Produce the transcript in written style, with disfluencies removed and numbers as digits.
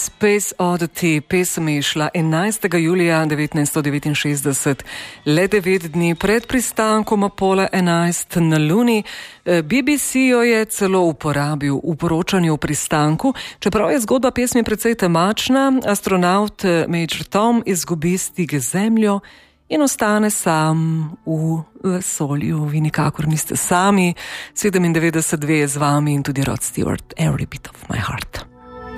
Space Oddity, pesem je šla 11. julija 1969, le 9 dni pred pristankom Apollo 11 na Luni. BBC jo je celo uporabil v poročanju o pristanku, čeprav je zgodba pesmi precej temačna. Astronaut Major Tom izgubi stik z Zemljo in ostane sam v vesolju. Vi nikakor niste sami. 97.2 je z vami in tudi Rod Stewart, Every Beat of My Heart.